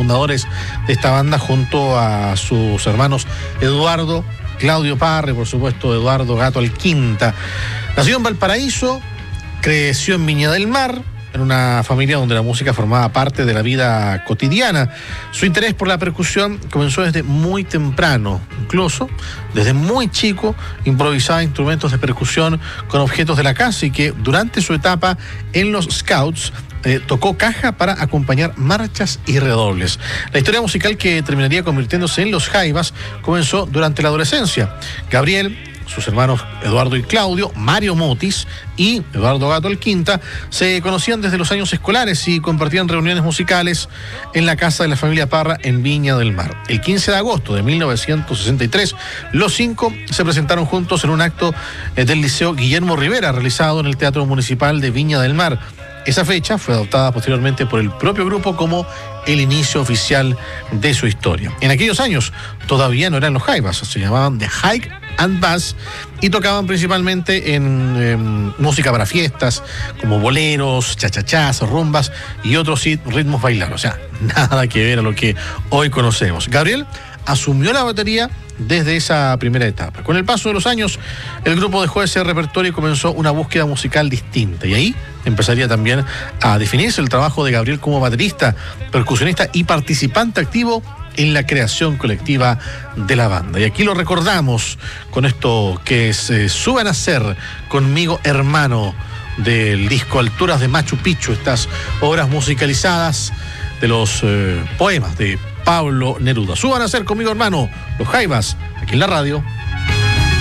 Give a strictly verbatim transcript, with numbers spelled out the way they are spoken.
fundadores de esta banda junto a sus hermanos Eduardo, Claudio Parra y por supuesto Eduardo Gato Alquinta. Nació en Valparaíso, creció en Viña del Mar, en una familia donde la música formaba parte de la vida cotidiana. Su interés por la percusión comenzó desde muy temprano. Incluso, desde muy chico, improvisaba instrumentos de percusión con objetos de la casa y que durante su etapa en los Scouts eh, tocó caja para acompañar marchas y redobles. La historia musical que terminaría convirtiéndose en Los Jaivas comenzó durante la adolescencia. Gabriel, sus hermanos Eduardo y Claudio, Mario Mutis y Eduardo Gato Alquinta se conocían desde los años escolares y compartían reuniones musicales en la casa de la familia Parra en Viña del Mar. El quince de agosto de mil novecientos sesenta y tres, los cinco se presentaron juntos en un acto del Liceo Guillermo Rivera realizado en el Teatro Municipal de Viña del Mar. Esa fecha fue adoptada posteriormente por el propio grupo como el inicio oficial de su historia. En aquellos años todavía no eran los Jaivas, se llamaban The Hike and Bass y tocaban principalmente en eh, música para fiestas como boleros, chachachás, rumbas y otros ritmos bailables. O sea, nada que ver a lo que hoy conocemos. Gabriel asumió la batería desde esa primera etapa. Con el paso de los años, el grupo dejó ese repertorio y comenzó una búsqueda musical distinta. Y ahí empezaría también a definirse el trabajo de Gabriel como baterista, percusionista y participante activo en la creación colectiva de la banda. Y aquí lo recordamos con esto que se Suban a Ser Conmigo Hermano del disco Alturas de Machu Picchu, estas obras musicalizadas de los eh, poemas de Pablo Neruda. Suban a Ser Conmigo Hermano, los Jaivas, aquí en la radio.